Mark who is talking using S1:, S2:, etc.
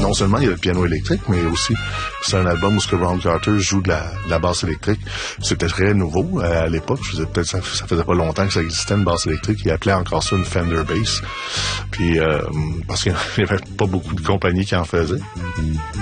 S1: non seulement il y a le piano électrique, mais aussi c'est un album où ce que Ron Carter joue de la basse électrique. C'était très nouveau à l'époque. Je faisais peut-être ça faisait pas longtemps que ça existait une basse électrique. Il appelait encore ça une Fender Bass. Puis parce qu'il y avait pas beaucoup de compagnies qui en faisaient.